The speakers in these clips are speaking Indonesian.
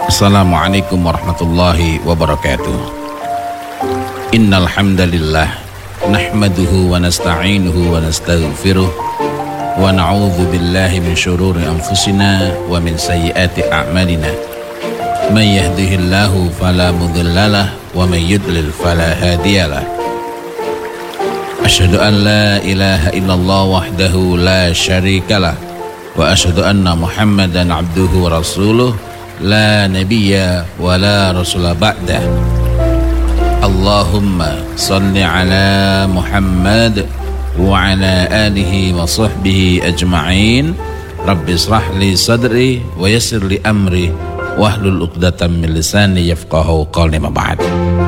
Assalamualaikum warahmatullahi wabarakatuh. Innal hamdalillah nahmaduhu wa nasta'inuhu wa nastaghfiruh wa na'udzu billahi min syururi anfusina wa min sayyiati a'malina. May yahdihillahu fala mudhillalah wa may yudlil fala hadiyalah. Asyhadu an la ilaha illallah wahdahu la syarikalah wa asyhadu anna Muhammadan abduhu wa rasuluh la nabiyya wa la rasula ba'dah. Allahumma salli ala Muhammad wa ala alihi wa sahbihi ajma'in. Rabbi israh li sadri wa yassir li amri wahlul 'uqdatam min lisani yafqahu qawli. Ma ba'd.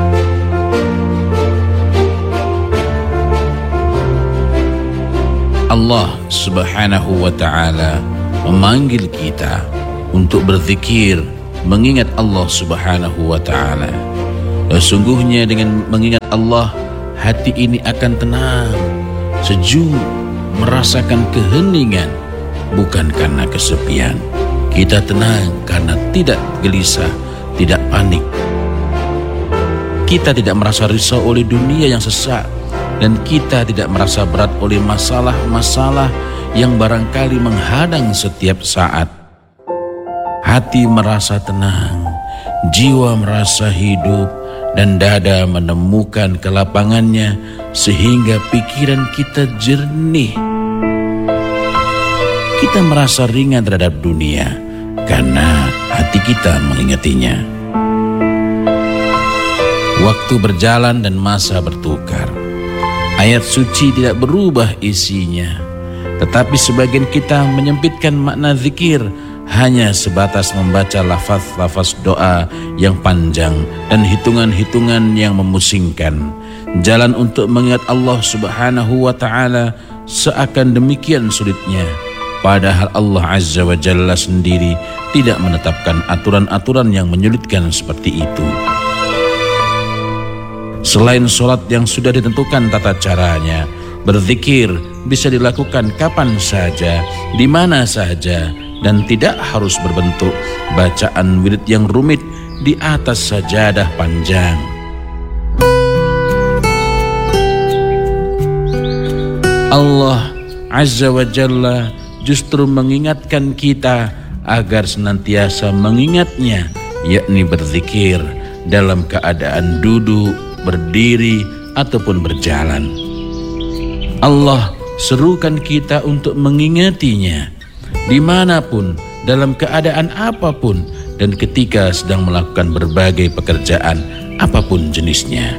Allah subhanahu wa ta'ala memanggil kita untuk berzikir, mengingat Allah subhanahu wa ta'ala. Sesungguhnya dengan mengingat Allah, hati ini akan tenang, sejuk, merasakan keheningan, bukan karena kesepian. Kita tenang karena tidak gelisah, tidak panik. Kita tidak merasa risau oleh dunia yang sesak, dan kita tidak merasa berat oleh masalah-masalah yang barangkali menghadang setiap saat. Hati merasa tenang, jiwa merasa hidup, dan dada menemukan kelapangannya sehingga pikiran kita jernih. Kita merasa ringan terhadap dunia karena hati kita mengingatinya. Waktu berjalan dan masa bertukar. Ayat suci tidak berubah isinya, tetapi sebagian kita menyempitkan makna zikir hanya sebatas membaca lafaz-lafaz doa yang panjang dan hitungan-hitungan yang memusingkan. Jalan untuk mengingat Allah subhanahu wa ta'ala seakan demikian sulitnya, padahal Allah azza wa jalla sendiri tidak menetapkan aturan-aturan yang menyulitkan seperti itu. Selain sholat yang sudah ditentukan tata caranya, berzikir bisa dilakukan kapan saja, di mana saja, dan tidak harus berbentuk bacaan wirid yang rumit di atas sajadah panjang. Allah azza wa jalla justru mengingatkan kita agar senantiasa mengingatnya, yakni berzikir dalam keadaan duduk, berdiri, ataupun berjalan. Allah serukan kita untuk mengingatinya dimanapun, dalam keadaan apapun, dan ketika sedang melakukan berbagai pekerjaan apapun jenisnya.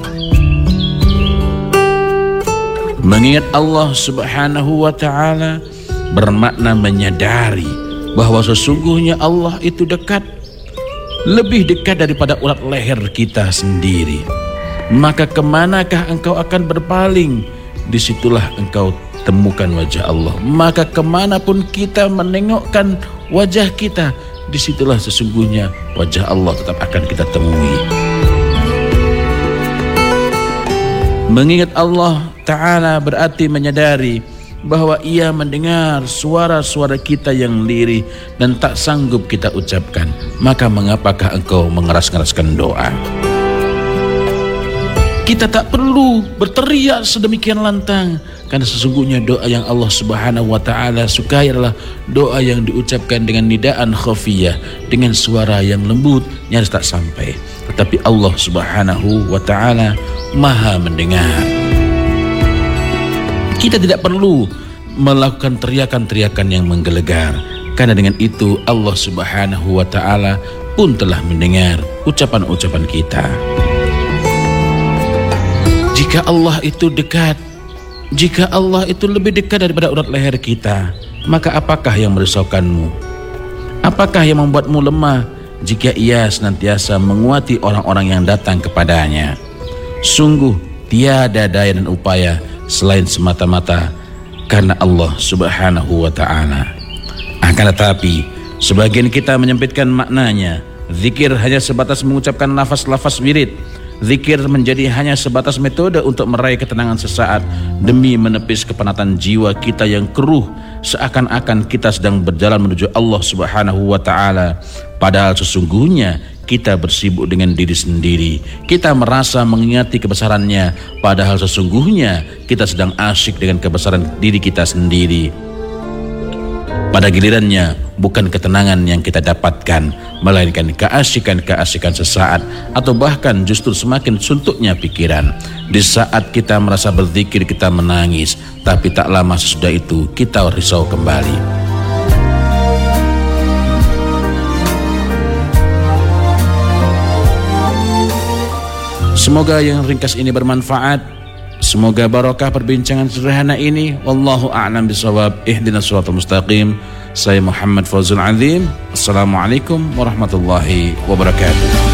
Mengingat Allah subhanahu wa ta'ala bermakna menyadari bahwa sesungguhnya Allah itu dekat, lebih dekat daripada urat leher kita sendiri. Maka kemanakah engkau akan berpaling, disitulah engkau temukan wajah Allah. Maka kemanapun kita menengokkan wajah kita, disitulah sesungguhnya wajah Allah tetap akan kita temui. Mengingat Allah Ta'ala berarti menyadari bahwa Ia mendengar suara-suara kita yang lirih dan tak sanggup kita ucapkan. Maka mengapakah engkau mengeras-ngeraskan doa? Kita tak perlu berteriak sedemikian lantang, karena sesungguhnya doa yang Allah subhanahu wa ta'ala sukai adalah doa yang diucapkan dengan nidaan khafiyah, dengan suara yang lembut, nyaris tak sampai. Tetapi Allah subhanahu wa ta'ala maha mendengar. Kita tidak perlu melakukan teriakan-teriakan yang menggelegar, karena dengan itu Allah subhanahu wa ta'ala pun telah mendengar ucapan-ucapan kita. Jika Allah itu dekat, jika Allah itu lebih dekat daripada urat leher kita, maka apakah yang merisaukanmu? Apakah yang membuatmu lemah jika Ia senantiasa menguati orang-orang yang datang kepadanya? Sungguh tiada daya dan upaya selain semata-mata karena Allah subhanahu wa ta'ala. Akan tetapi sebagian kita menyempitkan maknanya. Zikir hanya sebatas mengucapkan lafaz-lafaz wirid. Zikir menjadi hanya sebatas metode untuk meraih ketenangan sesaat demi menepis kepenatan jiwa kita yang keruh, seakan-akan kita sedang berjalan menuju Allah subhanahu wa ta'ala. Padahal sesungguhnya kita bersibuk dengan diri sendiri. Kita merasa mengingati kebesarannya, padahal sesungguhnya kita sedang asyik dengan kebesaran diri kita sendiri. Pada gilirannya, bukan ketenangan yang kita dapatkan, melainkan keasikan-keasikan sesaat, atau bahkan justru semakin suntuknya pikiran. Di saat kita merasa berzikir, kita menangis, tapi tak lama sesudah itu kita risau kembali. Semoga yang ringkas ini bermanfaat. Semoga barokah perbincangan sederhana ini. Wallahu a'lam bishawab. Ihdinas shiratal mustaqim. Saya Muhammad Fauzul Azim. Assalamualaikum warahmatullahi wabarakatuh.